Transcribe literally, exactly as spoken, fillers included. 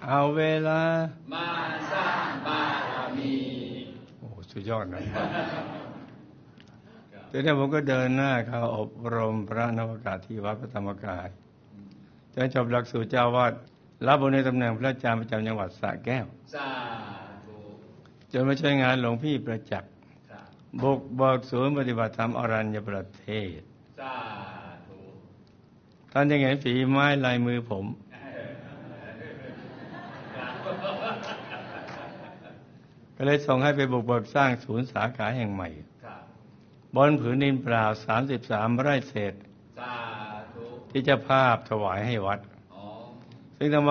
เอาเวลามาสร้างบารมีโอ้สุดยอดนะทีนี้ผมก็เดินหน้าเข้าอบรมพระนวากาศที่วัดพระธรรมกายจนจบหลักสูตรเจ้าวาดรับบนในตำแหน่งพระอาจารย์ประจำจังหวัดสระแก้วจนมาช่วยงานหลวงพี่ประจักษ์บุกเบิกศูนย์ปฏิบัติธรรมอรัญญประเทศท่านยังเห็นฝีไม้ลายมือผมก็เลยส่งให้ไปบุกเบิกสร้างศูนย์สาขาแห่งใหม่บนผืนดินเปล่าสามสิบสามไร่เศษที่เจ้าภาพถวายให้วัดซึ่ง